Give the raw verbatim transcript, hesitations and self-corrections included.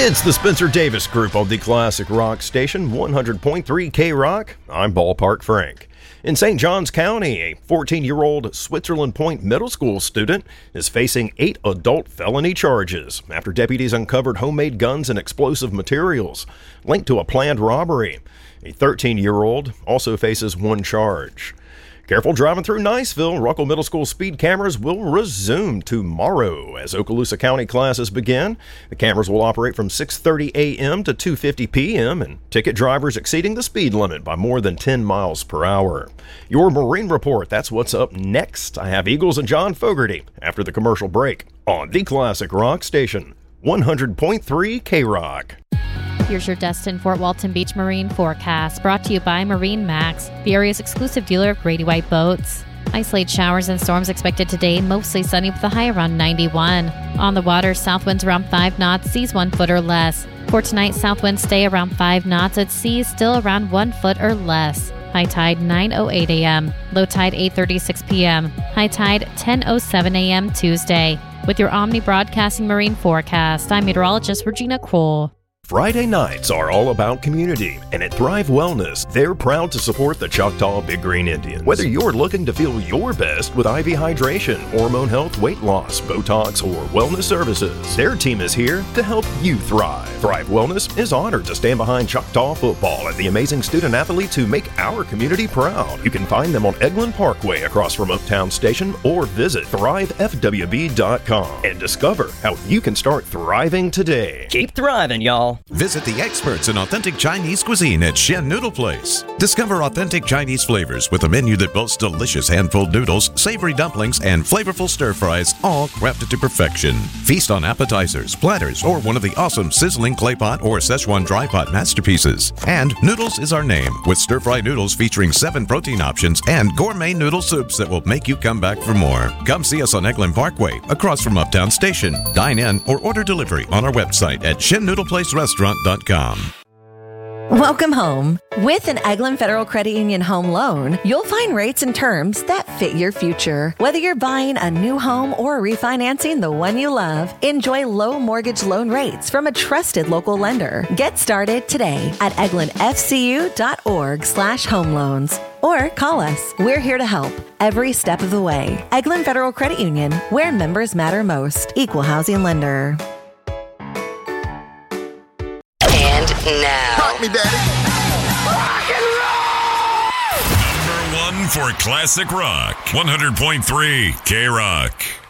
It's the Spencer Davis Group on the Classic Rock Station, one hundred point three K-Rock. I'm Ballpark Frank. In Saint Johns County, a fourteen-year-old Switzerland Point Middle School student is facing eight adult felony charges after deputies uncovered homemade guns and explosive materials linked to a planned robbery. A thirteen-year-old also faces one charge. Careful driving through Niceville. Ruckle Middle School speed cameras will resume tomorrow as Okaloosa County classes begin. The cameras will operate from six thirty a.m. to two fifty p.m. and ticket drivers exceeding the speed limit by more than ten miles per hour. Your Marine Report, that's what's up next. I have Eagles and John Fogerty after the commercial break on the Classic Rock Station, one hundred point three K-Rock. Here's your Destin Fort Walton Beach Marine forecast, brought to you by Marine Max, the area's exclusive dealer of Grady White boats. Isolated showers and storms expected today, mostly sunny with a high around ninety-one. On the water, south winds around five knots, seas one foot or less. For tonight, south winds stay around five knots, at seas still around one foot or less. High tide nine oh eight a.m., low tide eight thirty-six p.m., high tide ten oh seven a.m. Tuesday. With your Omni Broadcasting Marine forecast, I'm meteorologist Regina Kroll. Friday nights are all about community, and at Thrive Wellness, they're proud to support the Choctaw Big Green Indians. Whether you're looking to feel your best with I V hydration, hormone health, weight loss, Botox, or wellness services, their team is here to help you thrive. Thrive Wellness is honored to stand behind Choctaw football and the amazing student athletes who make our community proud. You can find them on Eglin Parkway across from Uptown Station, or visit thrive f w b dot com and discover how you can start thriving today. Keep thriving, y'all. Visit the experts in authentic Chinese cuisine at Shen Noodle Place. Discover authentic Chinese flavors with a menu that boasts delicious hand-pulled noodles, savory dumplings, and flavorful stir-fries, all crafted to perfection. Feast on appetizers, platters, or one of the awesome sizzling clay pot or Szechuan dry pot masterpieces. And Noodles is our name, with stir-fry noodles featuring seven protein options and gourmet noodle soups that will make you come back for more. Come see us on Eglin Parkway, across from Uptown Station. Dine in or order delivery on our website at shen noodle place restaurant dot com. Welcome home. With an Eglin Federal Credit Union home loan, you'll find rates and terms that fit your future. Whether you're buying a new home or refinancing the one you love, enjoy low mortgage loan rates from a trusted local lender. Get started today at eglin f c u dot org slash home loans. Or call us. We're here to help every step of the way. Eglin Federal Credit Union, where members matter most. Equal housing lender. Now. Rock me, Daddy. Rock and roll! Number one for classic rock. one hundred point three K-Rock.